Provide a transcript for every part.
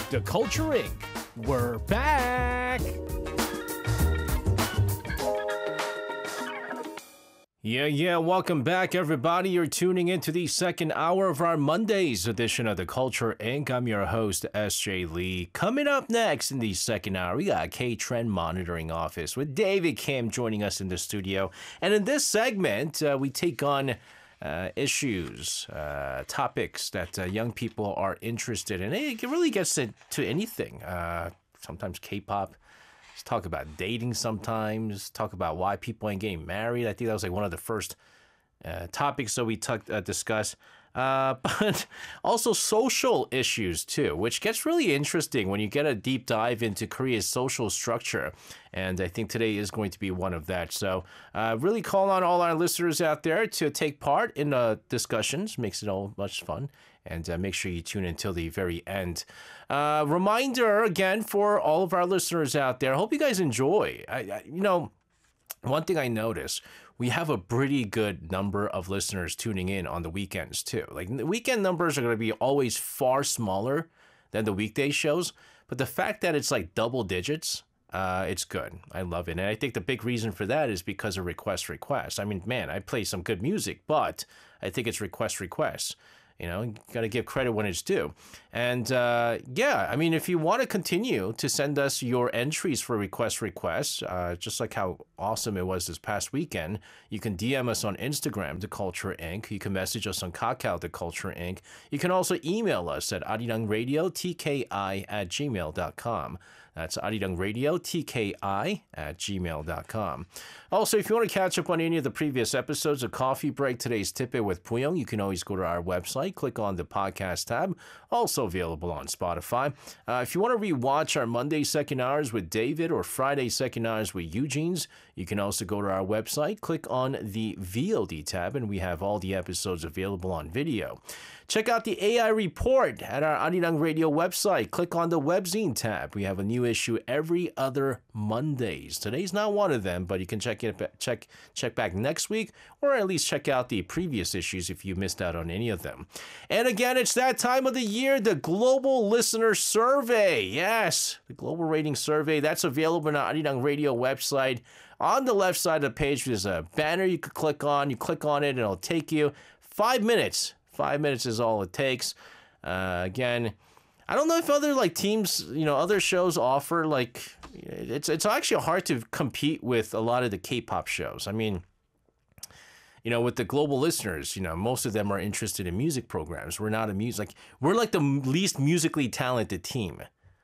The Culture Inc. We're back! Welcome back, everybody. You're tuning into the second hour of our Monday's edition of The Culture Inc. I'm your host, S.J. Lee. Coming up next in the second hour, we got K-Trend Monitoring Office with David Kim joining us in the studio. And in this segment, we take on issues, topics that young people are interested in. It really gets to anything. Sometimes K-pop. Let's talk about dating sometimes, talk about why people ain't getting married. I think that was like one of the first topics that we discussed. But also social issues too, which gets really interesting when you get a deep dive into Korea's social structure. And I think today is going to be one of that. So really call on all our listeners out there to take part in the discussions. Makes it all much fun. And make sure you tune in until the very end. Reminder again for all of our listeners out there. I hope you guys enjoy. One thing I noticed, we have a pretty good number of listeners tuning in on the weekends too. Like the weekend numbers are going to be always far smaller than the weekday shows. But the fact that it's like double digits, it's good. I love it. And I think the big reason for that is because of request. I mean, man, I play some good music, but I think it's request. You know, you got to give credit when it's due. And I mean, if you want to continue to send us your entries for requests, just like how awesome it was this past weekend, you can DM us on Instagram, The Culture Inc. You can message us on Kakao, The Culture Inc. You can also email us at arirangradiotki@gmail.com. That's arirangradiotki@gmail.com. Also, if you want to catch up on any of the previous episodes of Coffee Break, Today's Tip-It with Puyong, you can always go to our website, click on the podcast tab, also available on Spotify. If you want to rewatch our Monday second hours with David or Friday second hours with Eugene's, you can also go to our website, click on the VOD tab, and we have all the episodes available on video. Check out the AI report at our Arirang Radio website. Click on the webzine tab. We have a new issue every other Mondays. Today's not one of them, but you can check back next week, or at least check out the previous issues if you missed out on any of them. And again, it's that time of the year, the Global Listener Survey. Yes, the Global Rating Survey. That's available on our Arirang Radio website. On the left side of the page, there's a banner you could click on. You click on it, and it'll take you 5 minutes. 5 minutes is all it takes. Again, I don't know if other teams, other shows offer it's actually hard to compete with a lot of the K-pop shows. I mean, with the global listeners, most of them are interested in music programs. We're not we're like the least musically talented team,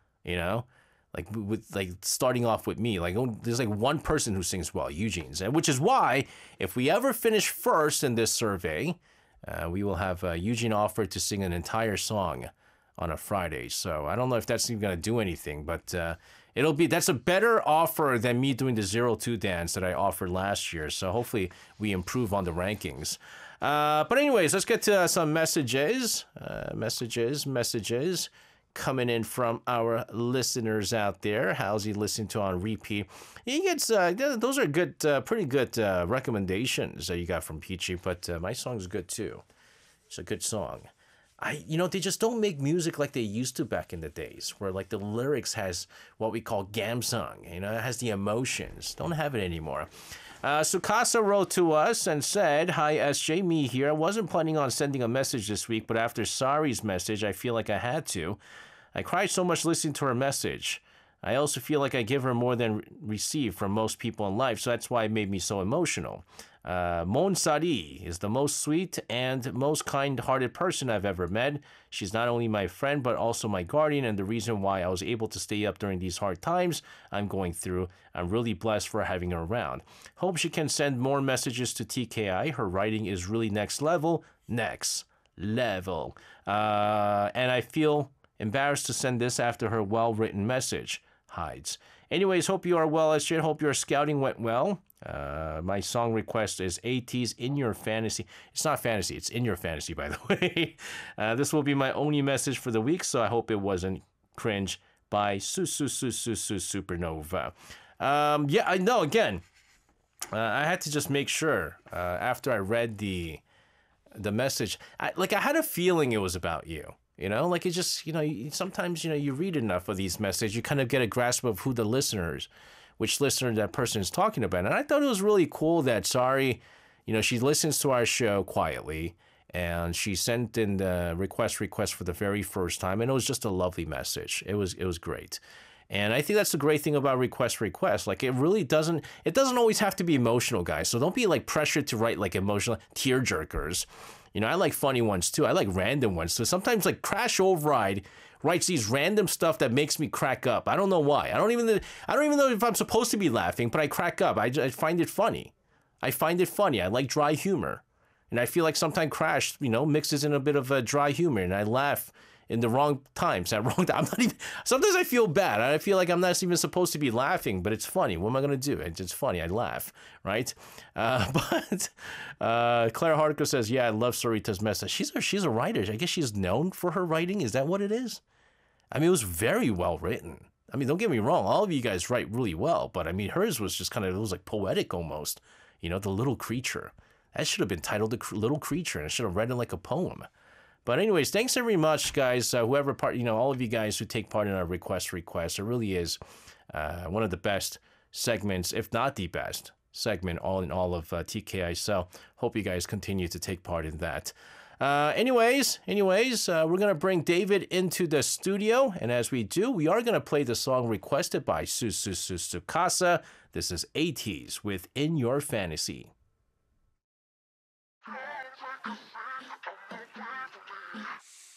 starting off with me, there's one person who sings well, Eugene's, and which is why if we ever finish first in this survey, we will have Eugene offered to sing an entire song on a Friday. So I don't know if that's even going to do anything, but that's a better offer than me doing the 02 dance that I offered last year. So hopefully we improve on the rankings. But anyways, let's get to some messages. Messages coming in from our listeners out there. How's he listening to on repeat? He gets those are good, pretty good recommendations that you got from Peachy. But my song's good too. It's a good song. They just don't make music like they used to back in the days, where the lyrics has what we call gamsung. It has the emotions. Don't have it anymore. Sukasa wrote to us and said, "Hi, SJ, me here. I wasn't planning on sending a message this week, but after Sari's message, I feel like I had to. I cried so much listening to her message. I also feel like I give her more than receive from most people in life, so that's why it made me so emotional. Mon Sari is the most sweet and most kind-hearted person I've ever met. She's not only my friend, but also my guardian, and the reason why I was able to stay up during these hard times I'm going through. I'm really blessed for having her around. Hope she can send more messages to TKI. Her writing is really next level. Next level. And I feel embarrassed to send this after her well-written message. Hides. Anyways, hope you are well, SJ. Hope your scouting went well. My song request is AT's In Your Fantasy. It's not fantasy, it's In Your Fantasy, by the way. This will be my only message for the week, so I hope it wasn't cringe by Supernova. I know, again, I had to just make sure after I read the message. I had a feeling it was about you. You know, like it just, sometimes, you read enough of these messages, you kind of get a grasp of which listener that person is talking about. And I thought it was really cool that Sari, she listens to our show quietly and she sent in the request for the very first time. And it was just a lovely message. It was great. And I think that's the great thing about request. Like it doesn't always have to be emotional, guys. So don't be like pressured to write like emotional tear jerkers. I like funny ones too. I like random ones. So sometimes like Crash Override writes these random stuff that makes me crack up. I don't know why. I don't even know if I'm supposed to be laughing, but I crack up. I find it funny. I like dry humor. And I feel like sometimes Crash, mixes in a bit of a dry humor and I laugh in the wrong times. I'm not even, sometimes I feel bad. I feel like I'm not even supposed to be laughing, but it's funny. What am I going to do? It's funny. I laugh, right? But Claire Hardico says, yeah, I love Sarita's message. She's a writer. I guess she's known for her writing. Is that what it is? I mean, it was very well written. I mean, don't get me wrong. All of you guys write really well, but I mean, hers was just it was like poetic almost. The Little Creature. That should have been titled The Little Creature, and I should have read it like a poem. But anyways, thanks very much, guys. Whoever all of you guys who take part in our request. It really is one of the best segments, if not the best segment, in all of TKI. So hope you guys continue to take part in that. Anyways, we're gonna bring David into the studio, and as we do, we are gonna play the song requested by Su Tsukasa. This is ATEEZ with In Your Fantasy.